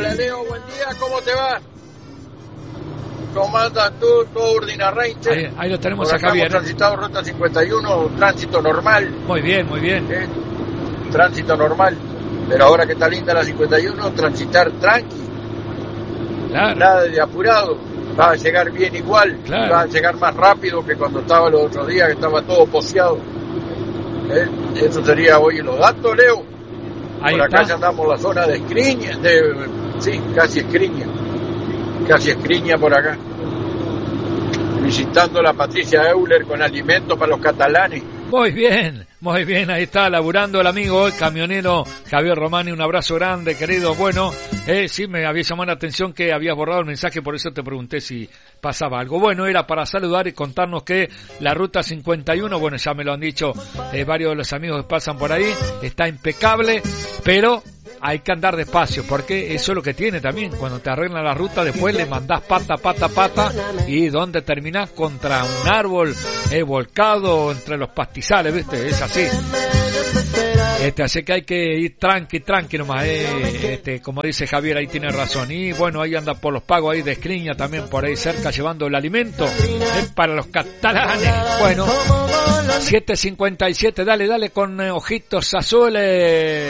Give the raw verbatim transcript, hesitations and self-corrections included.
Hola Leo, buen día, ¿cómo te va? ¿Cómo andas tú? Todo ordinarrente. Ahí, ahí lo tenemos Por a Javier. Hemos transitado ruta cincuenta y uno, tránsito normal. Muy bien, muy bien. ¿Eh? Tránsito normal. Pero ahora que está linda la cincuenta y uno, transitar tranqui. Claro. Nada de apurado. Va a llegar bien igual. Claro. Va a llegar más rápido que cuando estaba los otros días, que estaba todo poseado. ¿Eh? Eso sería hoy los datos, Leo. Ahí por acá está. ya andamos en la zona de Escriña, de, sí, casi Escriña, casi Escriña por acá, visitando la Patricia Euler con alimentos para los catalanes. Muy bien, muy bien, ahí está laburando el amigo, el camionero Javier Romani, un abrazo grande, querido. Bueno, eh, sí me había llamado la atención que habías borrado el mensaje, por eso te pregunté si pasaba algo. Bueno, era para saludar y contarnos que la ruta cincuenta y uno, bueno, ya me lo han dicho eh, varios de los amigos que pasan por ahí, está impecable, pero hay que andar despacio, porque eso es lo que tiene también. Cuando te arreglan la ruta, después le mandás pata, pata, pata, y donde terminás contra un árbol eh, volcado entre los pastizales, ¿viste? Es así. Este, así que hay que ir tranqui, tranqui nomás, eh, este, como dice Javier, ahí tiene razón. Y bueno, ahí anda por los pagos ahí de Escriña también, por ahí cerca, llevando el alimento eh, para los catalanes. Bueno, siete cincuenta y siete, dale, dale con eh, ojitos azules.